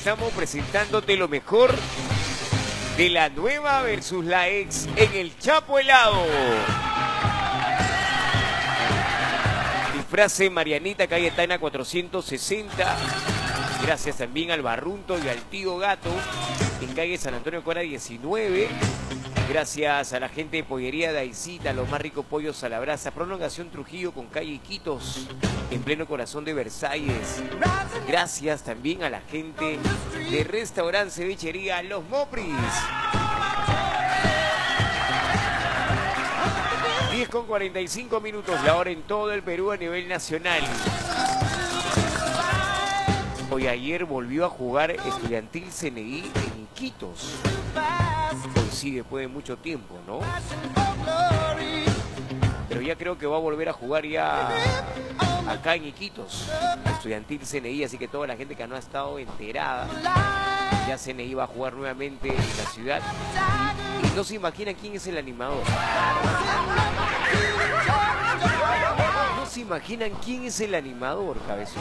estamos presentándote lo mejor de la nueva versus la ex en el Chapo Helado. Disfrace Marianita Cayetana 460. Gracias también al Barrunto y al Tío Gato en calle San Antonio Cora 19. Gracias a la gente de Pollería Daisita, los más ricos pollos a la brasa. Prolongación Trujillo con calle Iquitos, en pleno corazón de Versalles. Gracias también a la gente de Restaurante Cevichería Los Mopris. 10:45, la hora en todo el Perú a nivel nacional. Hoy ayer volvió a jugar Estudiantil CNI en Iquitos. Hoy sí, después de mucho tiempo, ¿no? Pero ya creo que va a volver a jugar ya acá en Iquitos, Estudiantil CNI, así que toda la gente que no ha estado enterada, ya CNI va a jugar nuevamente en la ciudad. Y no se imaginan quién es el animador. No se imaginan quién es el animador, cabezón.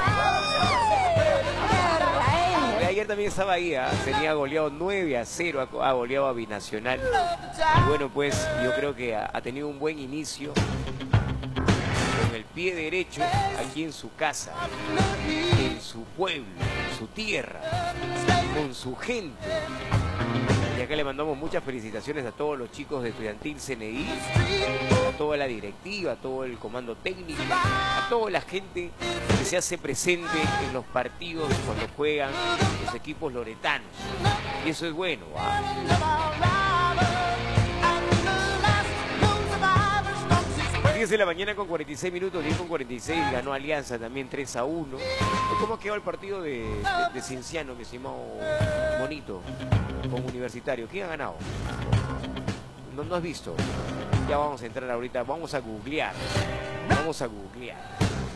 Ayer también estaba ahí, tenía goleado 9-0, ha goleado a Binacional. Y bueno, pues yo creo que ha tenido un buen inicio con el pie derecho aquí en su casa, en su pueblo, en su tierra, con su gente. Y acá le mandamos muchas felicitaciones a todos los chicos de Estudiantil CNI, a toda la directiva, a todo el comando técnico, a toda la gente que se hace presente en los partidos cuando juegan los equipos loretanos. Y eso es bueno. 10 de la mañana con 46 minutos, 10:46, ganó Alianza también 3-1. ¿Cómo quedó el partido de Cienciano, mi estimado Bonito, con Universitario? ¿Quién ha ganado? No has visto. Ya vamos a entrar ahorita, vamos a googlear.